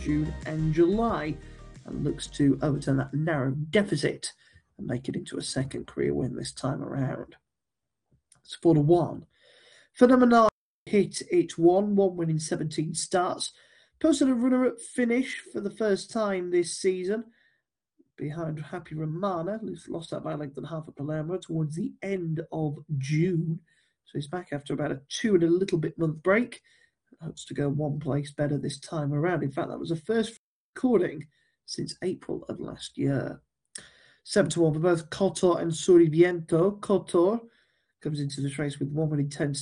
June and July, and looks to overturn that narrow deficit and make it into a second career win this time around. It's 4-1. Phenomenal hit it one win in 17 starts. Posted a runner-up finish for the first time this season behind Happy Romana, who's lost out by length and half at Palermo towards the end of June. So he's back after about a 2 and a little bit month break. Hopes to go one place better this time around. In fact, that was the first recording since April of last year. 7-1 for both Kotor and Suriviento. Kotor comes into this race with 1 win in 10